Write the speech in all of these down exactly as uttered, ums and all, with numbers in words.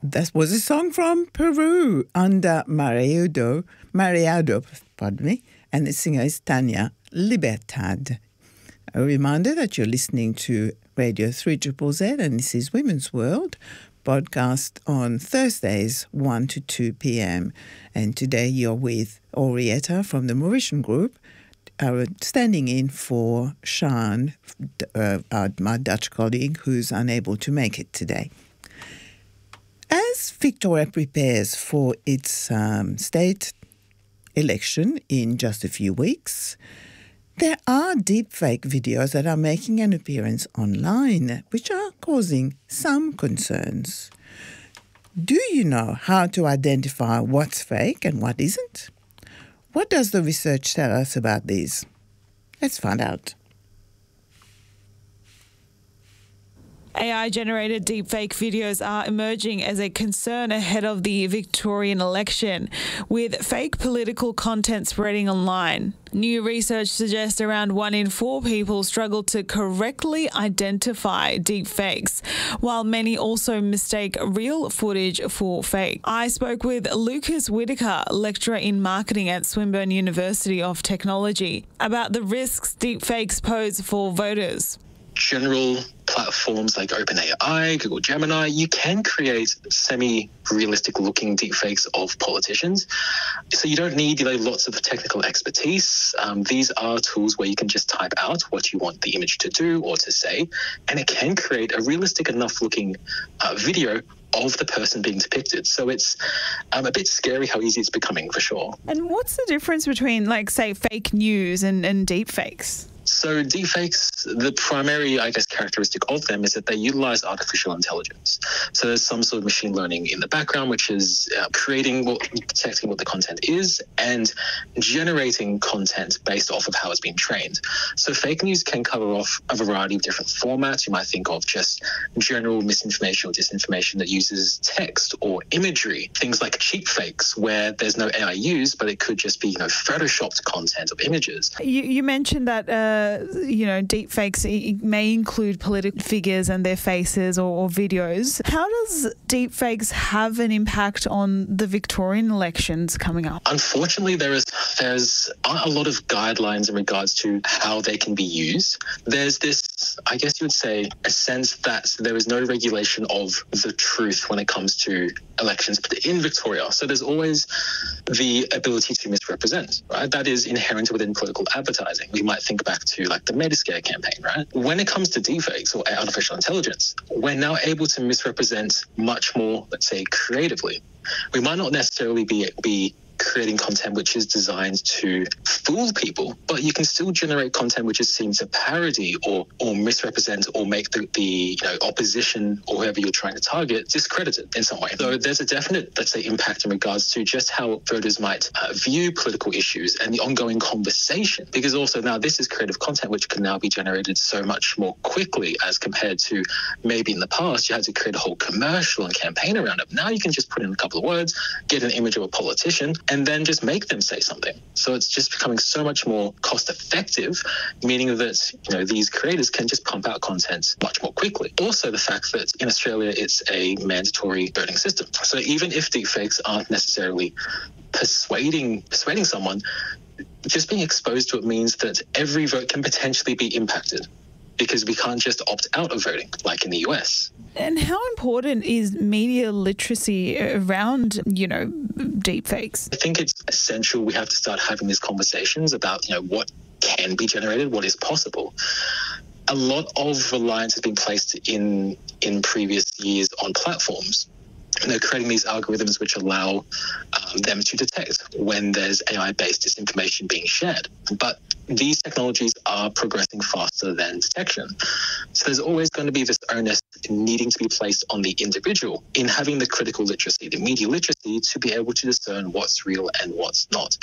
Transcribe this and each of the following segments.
That was a song from Peru under Mariado, Mariado, pardon me, and the singer is Tania Libertad. A reminder that you're listening to Radio three Z Z, and this is Women's World, broadcast on Thursdays, one to two p.m. And today you're with Orietta from the Mauritian Group, uh, standing in for Sean, uh, our, my Dutch colleague, who's unable to make it today. As Victoria prepares for its um, state election in just a few weeks, there are deepfake videos that are making an appearance online, which are causing some concerns. Do you know how to identify what's fake and what isn't? What does the research tell us about these? Let's find out. A I-generated deepfake videos are emerging as a concern ahead of the Victorian election, with fake political content spreading online. New research suggests around one in four people struggle to correctly identify deepfakes, while many also mistake real footage for fake. I spoke with Lucas Whitaker, lecturer in marketing at Swinburne University of Technology, about the risks deepfakes pose for voters. General platforms like OpenAI, Google Gemini, you can create semi-realistic looking deepfakes of politicians. So you don't need, you know, lots of technical expertise. Um, these are tools where you can just type out what you want the image to do or to say, and it can create a realistic enough looking uh, video of the person being depicted. So it's um, a bit scary how easy it's becoming, for sure. And what's the difference between, like, say, fake news and, and deepfakes? So deepfakes, the primary, I guess, characteristic of them is that they utilize artificial intelligence. So there's some sort of machine learning in the background, which is uh, creating, what, detecting what the content is and generating content based off of how it's been trained. So fake news can cover off a variety of different formats. You might think of just general misinformation or disinformation that uses text or imagery, things like cheap fakes where there's no A I used, but it could just be, you know, photoshopped content of images. You, you mentioned that uh, you know, deepfakes may include political figures and their faces or, or videos. How does deepfakes have an impact on the Victorian elections coming up? Unfortunately, there is there's a lot of guidelines in regards to how they can be used. There's this, I guess you would say, a sense that there is no regulation of the truth when it comes to elections in Victoria. So there's always the ability to misrepresent, right? That is inherent within political advertising. We might think back to like the Metascare campaign, right? When it comes to deepfakes or artificial intelligence, we're now able to misrepresent much more, let's say, creatively. We might not necessarily be be creating content which is designed to fool people, but you can still generate content which is seen to parody or or misrepresent or make the, the you know, opposition or whoever you're trying to target discredited in some way. So there's a definite, let's say, impact in regards to just how voters might uh, view political issues and the ongoing conversation, because also now this is creative content which can now be generated so much more quickly as compared to maybe in the past you had to create a whole commercial and campaign around it. Now you can just put in a couple of words, get an image of a politician, and then just make them say something. So it's just becoming so much more cost effective, meaning that, you know, these creators can just pump out content much more quickly. Also, the fact that in Australia, it's a mandatory voting system. So even if deepfakes aren't necessarily persuading persuading someone, just being exposed to it means that every vote can potentially be impacted, because we can't just opt out of voting like in the U S. And how important is media literacy around, you know, deepfakes? I think it's essential. We have to start having these conversations about, you know, what can be generated, what is possible. A lot of reliance has been placed in in previous years on platforms. And they're creating these algorithms which allow um, them to detect when there's A I-based disinformation being shared. But these technologies are progressing faster than detection. So there's always going to be this onus needing to be placed on the individual in having the critical literacy, the media literacy, to be able to discern what's real and what's not.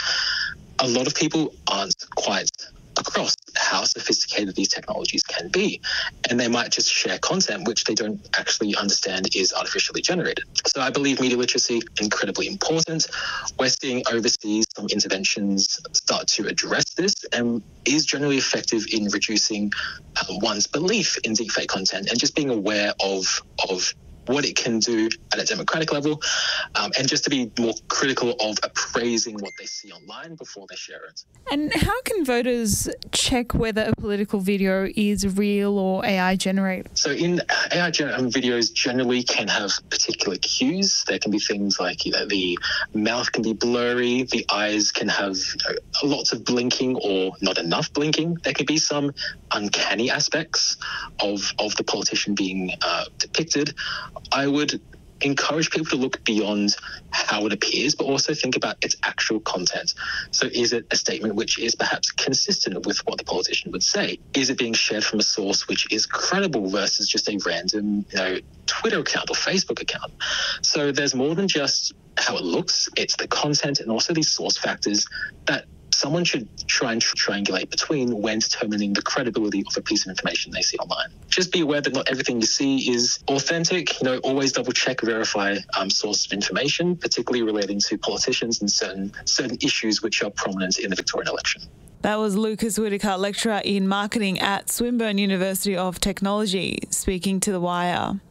A lot of people aren't quite across how sophisticated these technologies can be, and they might just share content which they don't actually understand is artificially generated. So I believe media literacy incredibly important. We're seeing overseas some interventions start to address this and is generally effective in reducing um, one's belief in deepfake content and just being aware of of what it can do at a democratic level, um, and just to be more critical of appraising what they see online before they share it. And how can voters check whether a political video is real or A I generated? So in A I gen- videos generally can have particular cues. There can be things like, you know, the mouth can be blurry, the eyes can have, you know, lots of blinking or not enough blinking. There could be some uncanny aspects of, of the politician being uh, depicted. I would encourage people to look beyond how it appears, but also think about its actual content. So is it a statement which is perhaps consistent with what the politician would say? Is it being shared from a source which is credible versus just a random, you know, Twitter account or Facebook account? So there's more than just how it looks, it's the content and also these source factors that someone should try and triangulate between when determining the credibility of a piece of information they see online. Just be aware that not everything you see is authentic. You know, always double check, verify um, sources of information, particularly relating to politicians and certain certain issues which are prominent in the Victorian election. That was Lucas Whittaker, lecturer in marketing at Swinburne University of Technology, speaking to The Wire.